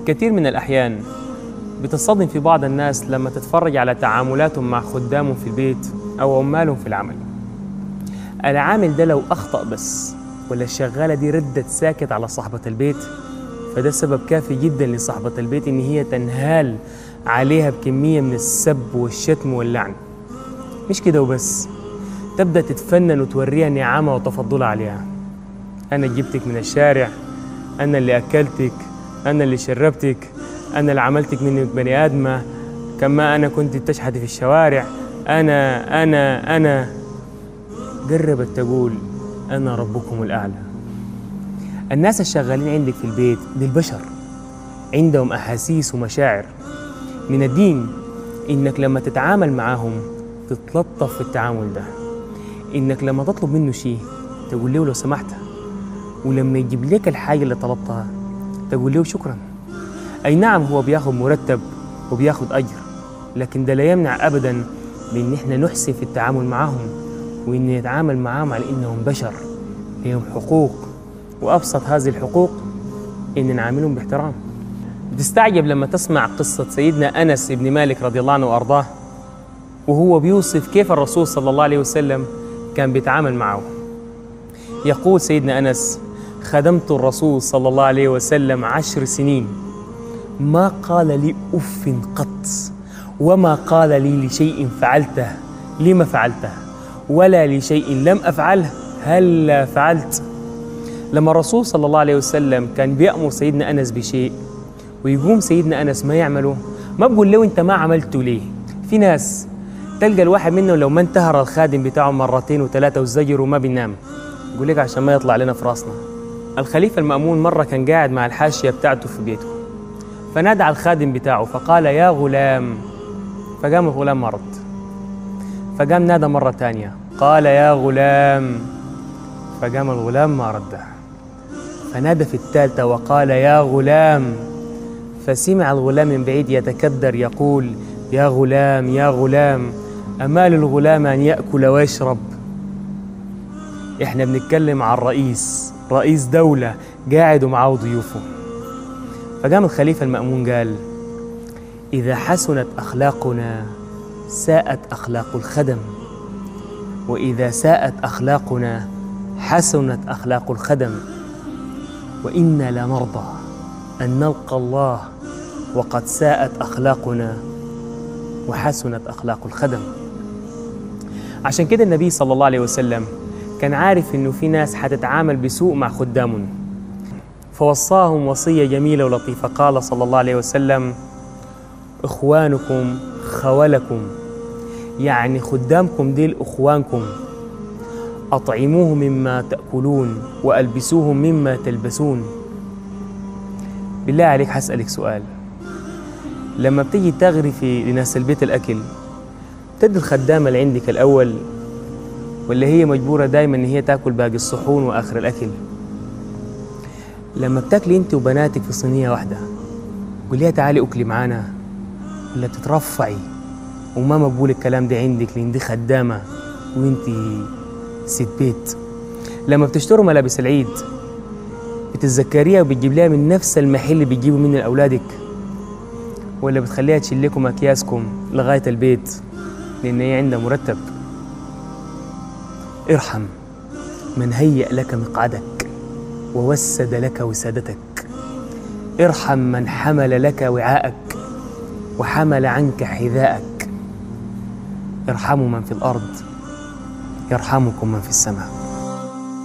كثير من الأحيان بتصطدم في بعض الناس لما تتفرج على تعاملاتهم مع خدامهم في البيت أو عمالهم في العمل. العامل ده لو أخطأ بس ولا الشغالة دي ردت ساكت على صاحبة البيت، فده سبب كافي جدا لصاحبة البيت إن هي تنهال عليها بكمية من السب والشتم واللعن. مش كده وبس، تبدأ تتفنن وتوريها نعمة وتفضلها عليها. أنا جبتك من الشارع، أنا اللي أكلتك، أنا اللي شربتك، أنا اللي عملتك منك بني آدمة، كما أنا كنت بتشحتي في الشوارع، أنا قربت تقول أنا ربكم الأعلى. الناس الشغالين عندك في البيت دي البشر، عندهم أحاسيس ومشاعر. من الدين إنك لما تتعامل معاهم تتلطف في التعامل ده، إنك لما تطلب منه شيء تقول له لو سمحت، ولما يجيب لك الحاجة اللي طلبتها تقول له شكرا. أي نعم هو بياخد مرتب وبياخد أجر، لكن ده لا يمنع أبدا بإن إحنا نحسن في التعامل معهم، وإن نتعامل معهم على إنهم بشر لهم حقوق، وأبسط هذه الحقوق إن نعاملهم باحترام. بتستعجب لما تسمع قصة سيدنا أنس بن مالك رضي الله عنه وأرضاه، وهو بيوصف كيف الرسول صلى الله عليه وسلم كان بيتعامل معه. يقول سيدنا أنس: خدمت الرسول صلى الله عليه وسلم 10 سنين، ما قال لي أف قط، وما قال لي لشيء فعلته لما فعلته، ولا لشيء لم أفعله هل فعلت. لما الرسول صلى الله عليه وسلم كان بيأمر سيدنا أنس بشيء ويقوم سيدنا أنس ما يعمله، ما بقول له أنت ما عملته ليه. في ناس تلقى الواحد منهم لو ما انتهر الخادم بتاعه مرتين وثلاثة وزجر وما بينام، يقول لك عشان ما يطلع لنا في راسنا. الخليفة المأمون مرة كان قاعد مع الحاشية بتاعته في بيته، فنادى على الخادم بتاعه فقال: يا غلام. فقام الغلام ما رد، فقام نادى مرة تانية قال: يا غلام. فقام الغلام ما رد، فنادى في الثالثة وقال: يا غلام. فسمع الغلام من بعيد يتكدر يقول: يا غلام يا غلام، أمال الغلام أن يأكل ويشرب؟ إحنا بنتكلم عن رئيس دولة قاعد ومعه ضيوفه. فقام الخليفة المأمون قال: إذا حسنت أخلاقنا ساءت أخلاق الخدم، وإذا ساءت أخلاقنا حسنت أخلاق الخدم، وإنا لنرضى أن نلقى الله وقد ساءت أخلاقنا وحسنت أخلاق الخدم. عشان كده النبي صلى الله عليه وسلم كان عارف إنه في ناس حتتعامل بسوء مع خدامهم، فوصاهم وصية جميلة ولطيفة. قال صلى الله عليه وسلم: إخوانكم خولكم، يعني خدامكم ديل إخوانكم، أطعموه مما تأكلون وألبسوه مما تلبسون. بالله عليك حسألك سؤال، لما بتيجي تغرفي لناس البيت الأكل تدي الخدامة اللي عندك الأول، ولا هي مجبورة دايما إن هي تاكل باقي الصحون وآخر الأكل؟ لما بتاكلي أنت وبناتك في صينية واحدة قوليها تعالي أكلي معانا، ولا بتترفعي وما مقبول الكلام ده عندك لأن دي خدامة وأنت ست بيت؟ لما بتشتروا ملابس العيد بتتذكريها وبتجيب لها من نفس المحل اللي بتجيبوا منه لأولادك، ولا بتخليها تشيل لكم أكياسكم لغاية البيت لأن هي عندها مرتب؟ ارحم من هيأ لك مقعدك ووسد لك وسادتك، ارحم من حمل لك وعاءك وحمل عنك حذاءك. ارحموا من في الأرض يرحمكم من في السماء.